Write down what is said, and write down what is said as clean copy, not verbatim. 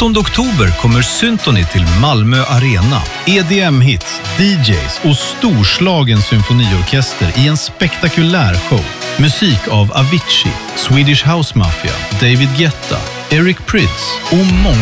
8 oktober kommer Symphony till Malmö Arena. EDM-hits, DJs och storslagen symfoniorkester i en spektakulär show. Musik av Avicii, Swedish House Mafia, David Guetta, Eric Prydz och många